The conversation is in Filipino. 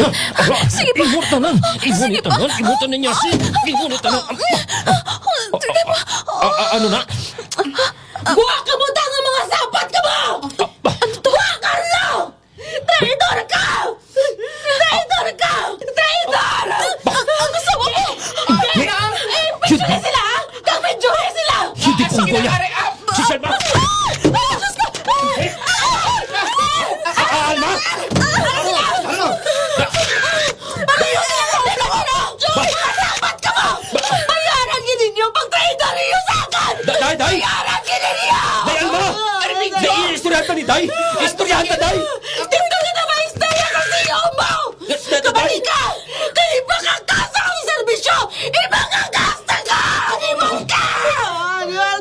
Sige pa. Ibutanan! Ibutanan niya si... Ibutanan! Ano na? Buha ka mo ang mga sapat ka mo! Buha, Carlo! Traidor ka! Traidor ka! Traidor! Ang gusto mo ko! Medyo sila, ha? Medyo sila! Hindi ko kuya! Si Salma! Alma! Sapat ka mo! Bayaran niyo ninyo pag traidor niyo sa akin! Day! Bayaran niyo ninyo! Day, Alma! Day, istoryahan ka ni Day! Istoryahan ka, Day!